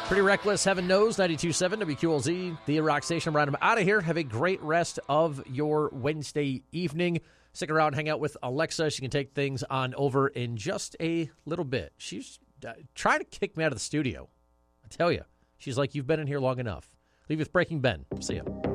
Pretty Reckless, Heaven Knows, 92.7 WQLZ, the Rock Station. I'm Ryan. I'm out of here. Have a great rest of your Wednesday evening. Stick around, hang out with Alexa. She can take things on over in just a little bit. She's trying to kick me out of the studio. I tell you. She's like, you've been in here long enough. Leave with Breaking Ben. See ya.